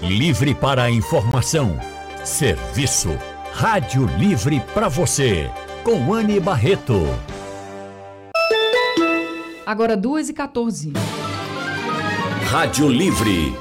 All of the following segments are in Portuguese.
Livre para a informação. Serviço. Rádio Livre para você. Com Anne Barreto. Agora 2h14. Rádio Livre.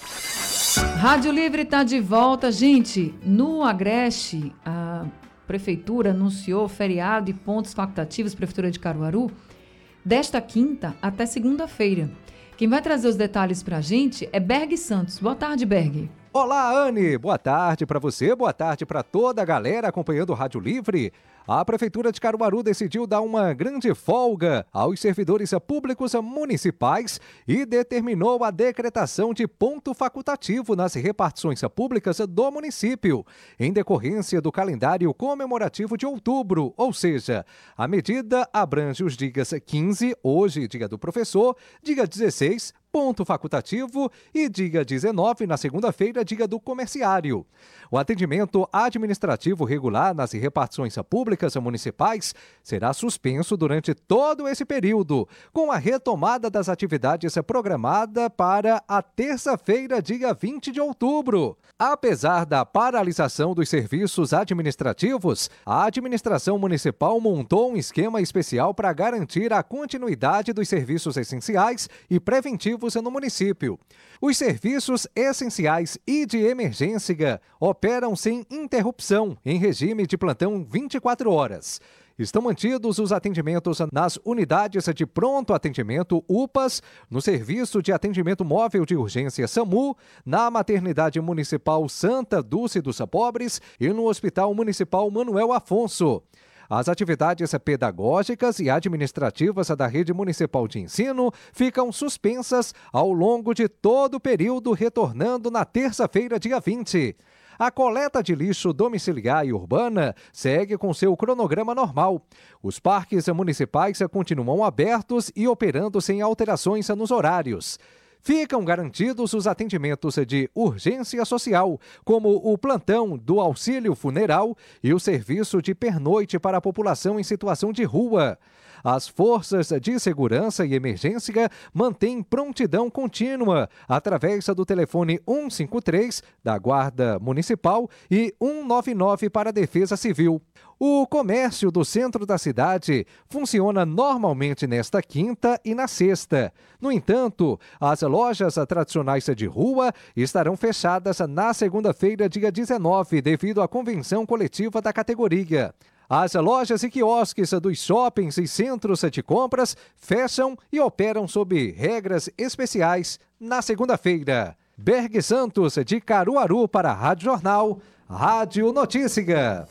Rádio Livre está de volta. Gente, no Agreste, a Prefeitura anunciou feriado e pontos facultativos, Prefeitura de Caruaru, desta quinta até segunda-feira. Quem vai trazer os detalhes para a gente é Berg Santos. Boa tarde, Berg. Olá, Anne. Boa tarde para você, boa tarde para toda a galera acompanhando o Rádio Livre. A Prefeitura de Caruaru decidiu dar uma grande folga aos servidores públicos municipais e determinou a decretação de ponto facultativo nas repartições públicas do município, em decorrência do calendário comemorativo de outubro, ou seja, a medida abrange os dias 15, hoje, dia do professor, dia 16, ponto facultativo, e dia 19, na segunda-feira, dia do comerciário. O atendimento administrativo regular nas repartições públicas municipais será suspenso durante todo esse período, com a retomada das atividades programada para a terça-feira, dia 20 de outubro. Apesar da paralisação dos serviços administrativos, a administração municipal montou um esquema especial para garantir a continuidade dos serviços essenciais e preventivos no município. Os serviços essenciais e de emergência operam sem interrupção, em regime de plantão 24 horas. Estão mantidos os atendimentos nas unidades de pronto atendimento UPAs, no Serviço de Atendimento Móvel de Urgência SAMU, na Maternidade Municipal Santa Dulce dos Pobres e no Hospital Municipal Manuel Afonso. As atividades pedagógicas e administrativas da Rede Municipal de Ensino ficam suspensas ao longo de todo o período, retornando na terça-feira, dia 20. A coleta de lixo domiciliar e urbana segue com seu cronograma normal. Os parques municipais continuam abertos e operando sem alterações nos horários. Ficam garantidos os atendimentos de urgência social, como o plantão do auxílio funeral e o serviço de pernoite para a população em situação de rua. As forças de segurança e emergência mantêm prontidão contínua através do telefone 153 da Guarda Municipal e 199 para a Defesa Civil. O comércio do centro da cidade funciona normalmente nesta quinta e na sexta. No entanto, as lojas tradicionais de rua estarão fechadas na segunda-feira, dia 19, devido à convenção coletiva da categoria. As lojas e quiosques dos shoppings e centros de compras fecham e operam sob regras especiais na segunda-feira. Berg Santos, de Caruaru, para a Rádio Jornal, Rádio Notícia.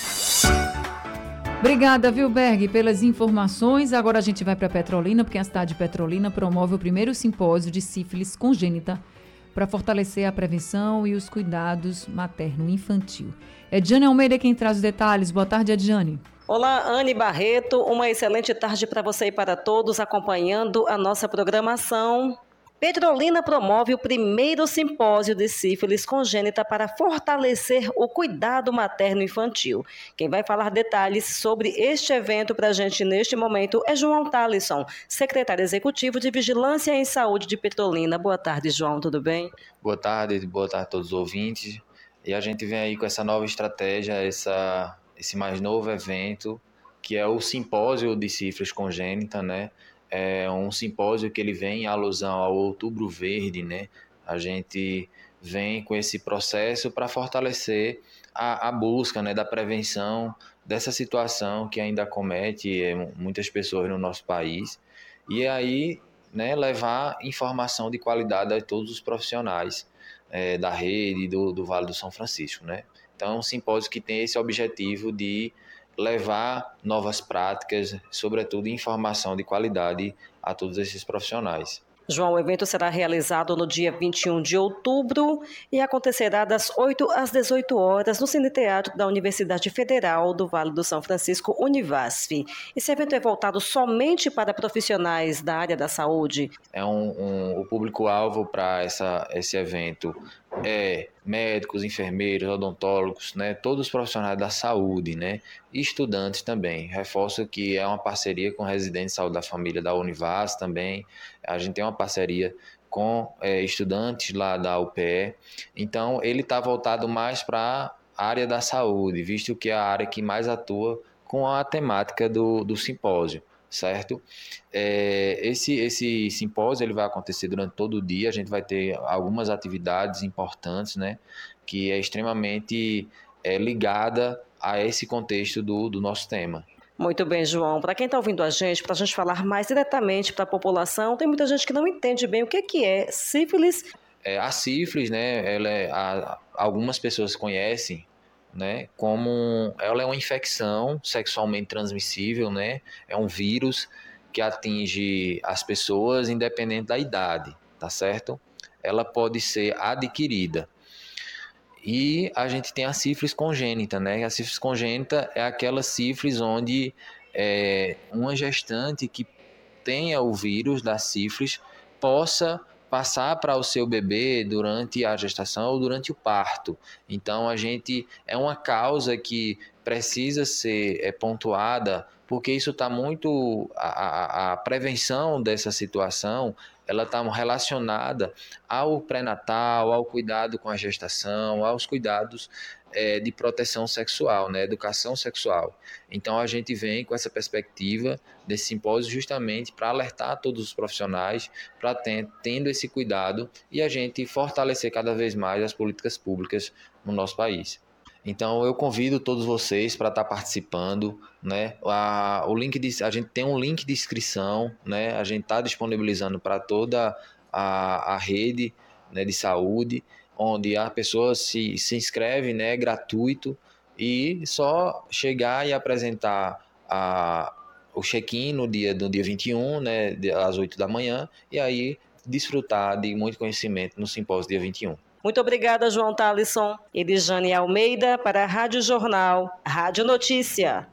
Obrigada, viu, Berg, pelas informações. Agora a gente vai para Petrolina, porque a cidade de Petrolina promove o primeiro simpósio de sífilis congênita para fortalecer a prevenção e os cuidados materno-infantil. É Diane Almeida quem traz os detalhes. Boa tarde, Ediane. Olá, Anne Barreto. Uma excelente tarde para você e para todos acompanhando a nossa programação. Petrolina promove o primeiro simpósio de sífilis congênita para fortalecer o cuidado materno-infantil. Quem vai falar detalhes sobre este evento para a gente neste momento é João Talisson, secretário executivo de Vigilância em Saúde de Petrolina. Boa tarde, João, tudo bem? Boa tarde a todos os ouvintes. E a gente vem aí com essa nova estratégia, esse mais novo evento, que é o simpósio de sífilis congênita, né? É um simpósio que ele vem em alusão ao Outubro Verde, né? A gente vem com esse processo para fortalecer a busca, né, da prevenção dessa situação que ainda acomete muitas pessoas no nosso país. E aí, né, levar informação de qualidade a todos os profissionais da rede do Vale do São Francisco, né? Então é um simpósio que tem esse objetivo de levar novas práticas, sobretudo informação de qualidade a todos esses profissionais. João, o evento será realizado no dia 21 de outubro e acontecerá das 8 às 18 horas no Cineteatro da Universidade Federal do Vale do São Francisco, Univasf. Esse evento é voltado somente para profissionais da área da saúde? O público-alvo para esse evento é médicos, enfermeiros, odontólogos, né, todos os profissionais da saúde, né, e estudantes também. Reforço que é uma parceria com o Residente de Saúde da Família da Univasf também. A gente tem uma parceria com estudantes lá da UPE. Então, ele está voltado mais para a área da saúde, visto que é a área que mais atua com a temática do simpósio, certo? Esse simpósio ele vai acontecer durante todo o dia, a gente vai ter algumas atividades importantes, né, que é extremamente ligada a esse contexto do nosso tema. Muito bem, João. Para quem está ouvindo a gente, para a gente falar mais diretamente para a população, tem muita gente que não entende bem o que é sífilis. A sífilis, né, algumas pessoas conhecem, né, como ela é uma infecção sexualmente transmissível, né, é um vírus que atinge as pessoas independente da idade, tá certo? Ela pode ser adquirida. E a gente tem a sífilis congênita, né? A sífilis congênita é aquela sífilis onde uma gestante que tenha o vírus da sífilis possa passar para o seu bebê durante a gestação ou durante o parto. Então, é uma causa que precisa ser pontuada, porque isso está muito... A prevenção dessa situação, ela está relacionada ao pré-natal, ao cuidado com a gestação, aos cuidados de proteção sexual, né, educação sexual. Então, a gente vem com essa perspectiva desse simpósio justamente para alertar todos os profissionais, para tendo esse cuidado e a gente fortalecer cada vez mais as políticas públicas no nosso país. Então, eu convido todos vocês para estar participando, né? A gente tem um link de inscrição, né? A gente está disponibilizando para toda a rede, né, de saúde, onde a pessoa se inscreve, né, gratuito, e só chegar e apresentar o check-in no dia 21, né, às 8 da manhã, e aí desfrutar de muito conhecimento no simpósio dia 21. Muito obrigada, João Thalisson. Elisane Almeida para a Rádio Jornal, Rádio Notícia.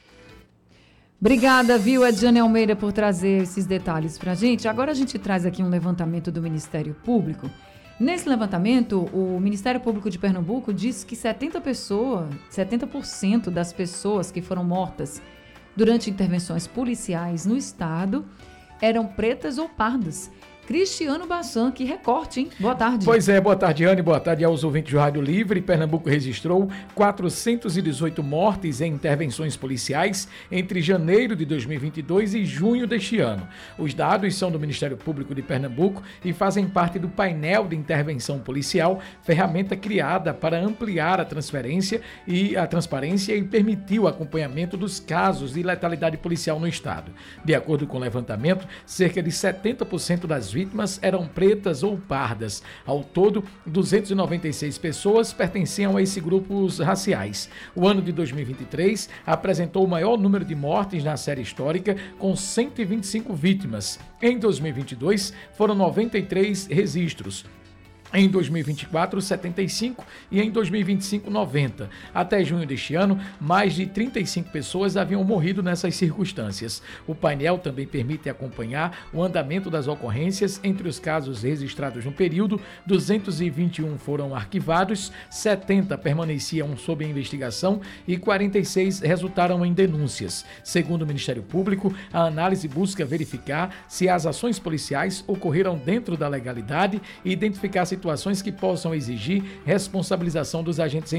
Obrigada, viu, Ediane Almeida, por trazer esses detalhes para a gente. Agora a gente traz aqui um levantamento do Ministério Público. Nesse levantamento, o Ministério Público de Pernambuco diz que 70% das pessoas que foram mortas durante intervenções policiais no estado eram pretas ou pardas. Cristiano Bassan, que recorte, hein? Boa tarde. Pois é, boa tarde, Anne, boa tarde aos ouvintes do Rádio Livre. Pernambuco registrou 418 mortes em intervenções policiais entre janeiro de 2022 e junho deste ano. Os dados são do Ministério Público de Pernambuco e fazem parte do painel de intervenção policial, ferramenta criada para ampliar a transparência e permitir o acompanhamento dos casos de letalidade policial no estado. De acordo com o levantamento, cerca de 70% das vítimas eram pretas ou pardas. Ao todo, 296 pessoas pertenciam a esses grupos raciais. O ano de 2023 apresentou o maior número de mortes na série histórica, com 125 vítimas. Em 2022, foram 93 registros. Em 2024, 75 e em 2025, 90. Até junho deste ano, mais de 35 pessoas haviam morrido nessas circunstâncias. O painel também permite acompanhar o andamento das ocorrências. Entre os casos registrados no período, 221 foram arquivados, 70 permaneciam sob investigação e 46 resultaram em denúncias. Segundo o Ministério Público, a análise busca verificar se as ações policiais ocorreram dentro da legalidade e identificar situações que possam exigir responsabilização dos agentes